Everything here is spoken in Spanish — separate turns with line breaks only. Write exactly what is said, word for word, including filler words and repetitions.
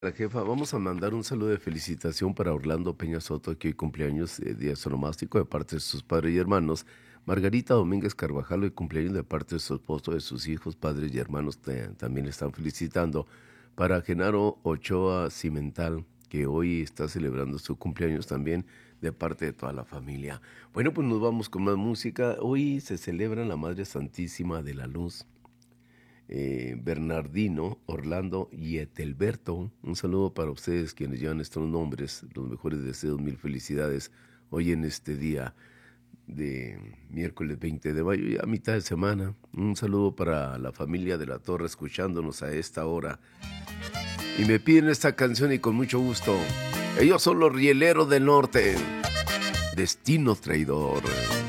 La jefa, vamos a mandar un saludo de felicitación para Orlando Peña Soto, que hoy cumpleaños, eh, día sonomástico, de parte de sus padres y hermanos. Margarita Domínguez Carvajal, hoy cumpleaños de parte de su esposo, de sus hijos, padres y hermanos, te- también le están felicitando. Para Genaro Ochoa Cimental, que hoy está celebrando su cumpleaños también, de parte de toda la familia. Bueno, pues nos vamos con más música. Hoy se celebra la Madre Santísima de la Luz. eh, Bernardino, Orlando y Etelberto. Un saludo para ustedes quienes llevan estos nombres, los mejores deseos, mil felicidades hoy en este día de miércoles veinte de mayo, ya mitad de semana. Un saludo para la familia de la Torre escuchándonos a esta hora. Y me piden esta canción y con mucho gusto. Ellos son los Rieleros del Norte. Destino traidor.